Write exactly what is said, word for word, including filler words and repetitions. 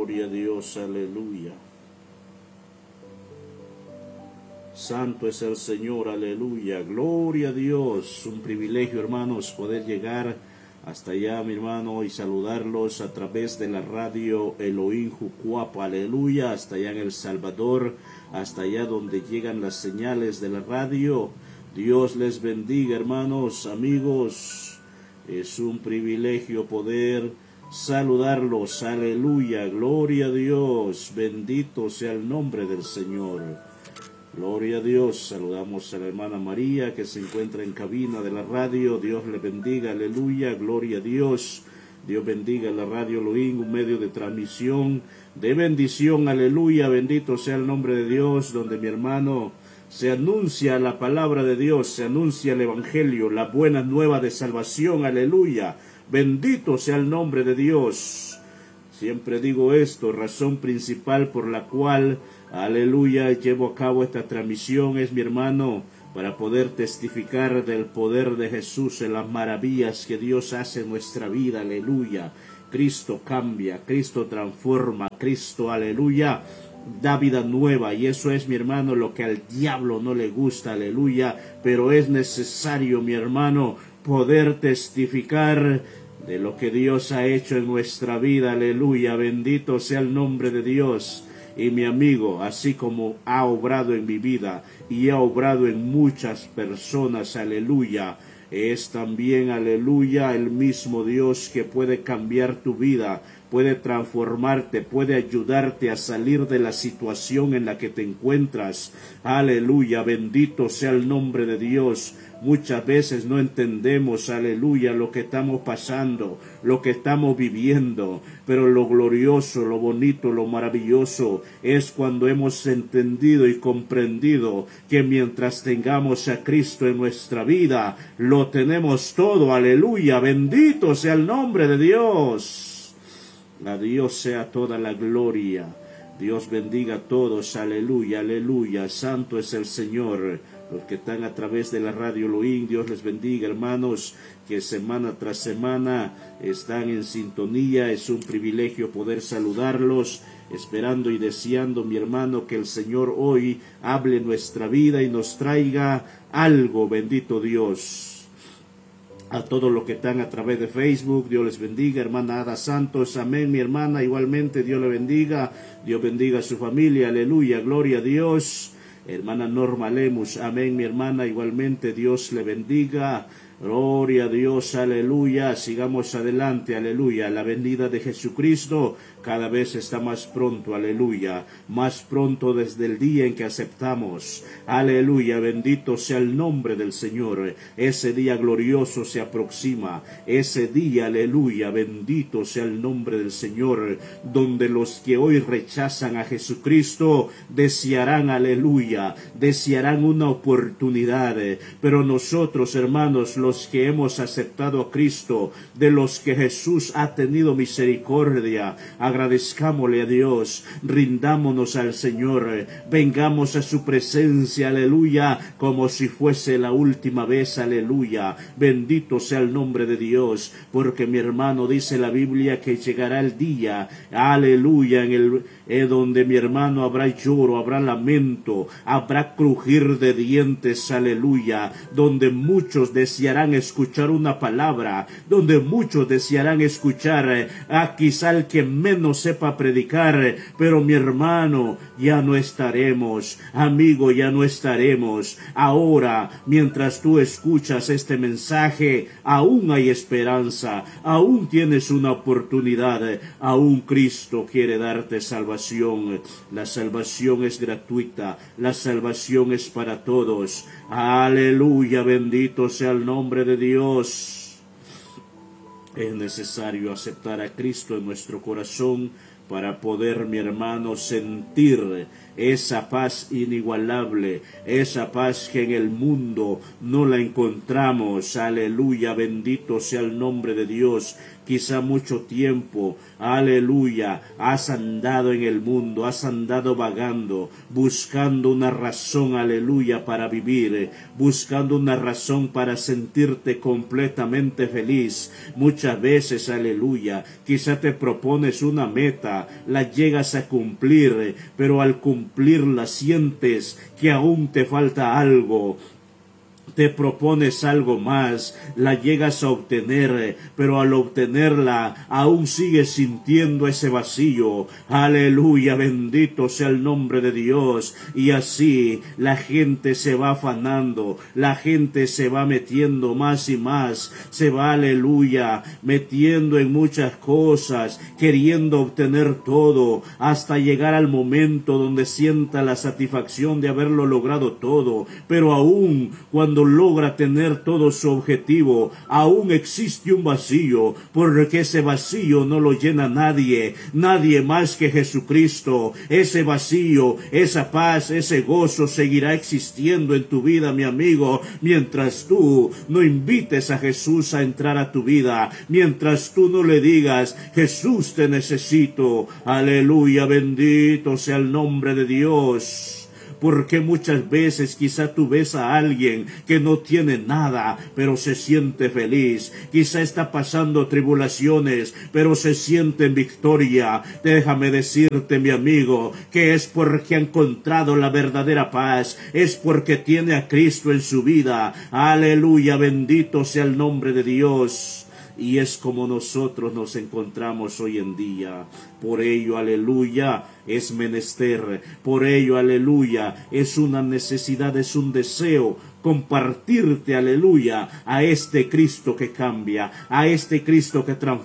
Gloria a Dios, aleluya. Santo es el Señor, aleluya. Gloria a Dios. Un privilegio, hermanos, poder llegar hasta allá, mi hermano, y saludarlos a través de la radio Elohim Jucuapa, aleluya, hasta allá en El Salvador, hasta allá donde llegan las señales de la radio. Dios les bendiga, hermanos, amigos. Es un privilegio poder saludarlos, aleluya, gloria a Dios, bendito sea el nombre del Señor. Gloria a Dios. Saludamos a la hermana María que se encuentra en cabina de la radio. Dios le bendiga, aleluya, gloria a Dios. Dios bendiga la radio Elohim, un medio de transmisión de bendición, aleluya, bendito sea el nombre de Dios, donde mi hermano se anuncia la palabra de Dios, se anuncia el evangelio, la buena nueva de salvación, aleluya, bendito sea el nombre de Dios. Siempre digo esto, razón principal por la cual, aleluya, llevo a cabo esta transmisión es, mi hermano, para poder testificar del poder de Jesús en las maravillas que Dios hace en nuestra vida, aleluya. Cristo cambia, Cristo transforma, Cristo, aleluya, da vida nueva, y eso es, mi hermano, lo que al diablo no le gusta, aleluya, pero es necesario, mi hermano, poder testificar de lo que Dios ha hecho en nuestra vida, aleluya, bendito sea el nombre de Dios. Y mi amigo, así como ha obrado en mi vida y ha obrado en muchas personas, aleluya, es también, aleluya, el mismo Dios que puede cambiar tu vida, puede transformarte, puede ayudarte a salir de la situación en la que te encuentras. Aleluya, bendito sea el nombre de Dios. Muchas veces no entendemos, aleluya, lo que estamos pasando, lo que estamos viviendo, pero lo glorioso, lo bonito, lo maravilloso es cuando hemos entendido y comprendido que mientras tengamos a Cristo en nuestra vida, lo tenemos todo, aleluya, bendito sea el nombre de Dios. A Dios sea toda la gloria. Dios bendiga a todos, aleluya, aleluya, santo es el Señor. Los que están a través de la radio Elohim, Dios les bendiga, hermanos, que semana tras semana están en sintonía. Es un privilegio poder saludarlos, esperando y deseando, mi hermano, que el Señor hoy hable nuestra vida y nos traiga algo, bendito Dios. A todos los que están a través de Facebook, Dios les bendiga, hermana Ada Santos, amén, mi hermana, igualmente, Dios le bendiga, Dios bendiga a su familia, aleluya, gloria a Dios. Hermana Norma Lemus, amén, mi hermana, igualmente, Dios le bendiga, gloria a Dios, aleluya, sigamos adelante, aleluya, la venida de Jesucristo cada vez está más pronto, aleluya, más pronto desde el día en que aceptamos, aleluya, bendito sea el nombre del Señor, ese día glorioso se aproxima, ese día, aleluya, bendito sea el nombre del Señor, donde los que hoy rechazan a Jesucristo desearán, aleluya, desearán una oportunidad, pero nosotros, hermanos, los que hemos aceptado a Cristo, de los que Jesús ha tenido misericordia, agradezcámosle a Dios, rindámonos al Señor, vengamos a su presencia, aleluya, como si fuese la última vez, aleluya, bendito sea el nombre de Dios, porque mi hermano, dice la Biblia que llegará el día, aleluya, en el eh, donde mi hermano habrá lloro, habrá lamento, habrá crujir de dientes, aleluya, donde muchos desearán escuchar una palabra, donde muchos desearán escuchar eh, a quizá el que menos sepa predicar, eh, pero mi hermano, ya no estaremos, amigo, ya no estaremos. Ahora, mientras tú escuchas este mensaje, aún hay esperanza, aún tienes una oportunidad, eh, aún Cristo quiere darte salvación. La salvación es gratuita, la salvación es para todos. Aleluya, bendito sea el nombre de Dios. Es necesario aceptar a Cristo en nuestro corazón para poder, mi hermano, sentir esa paz inigualable, esa paz que en el mundo no la encontramos. Aleluya, bendito sea el nombre de Dios. Quizá mucho tiempo, aleluya, has andado en el mundo, has andado vagando, buscando una razón, aleluya, para vivir, buscando una razón para sentirte completamente feliz. Muchas veces, aleluya, quizá te propones una meta, meta la llegas a cumplir, pero al cumplirla sientes que aún te falta algo. Te propones algo más, la llegas a obtener, pero al obtenerla aún sigues sintiendo ese vacío. Aleluya, bendito sea el nombre de Dios. Y así la gente se va afanando, la gente se va metiendo más y más, se va, aleluya, metiendo en muchas cosas, queriendo obtener todo, hasta llegar al momento donde sienta la satisfacción de haberlo logrado todo. Pero aún cuando logra tener todo su objetivo, aún existe un vacío, porque ese vacío no lo llena nadie, nadie más que Jesucristo. Ese vacío, esa paz, ese gozo seguirá existiendo en tu vida, mi amigo, mientras tú no invites a Jesús a entrar a tu vida, mientras tú no le digas: Jesús, te necesito. Aleluya, bendito sea el nombre de Dios. Porque muchas veces quizá tú ves a alguien que no tiene nada, pero se siente feliz. Quizá está pasando tribulaciones, pero se siente en victoria. Déjame decirte, mi amigo, que es porque ha encontrado la verdadera paz. Es porque tiene a Cristo en su vida. Aleluya, bendito sea el nombre de Dios. Y es como nosotros nos encontramos hoy en día. Por ello, aleluya, es menester. Por ello, aleluya, es una necesidad, es un deseo compartirte, aleluya, a este Cristo que cambia, a este Cristo que transforma.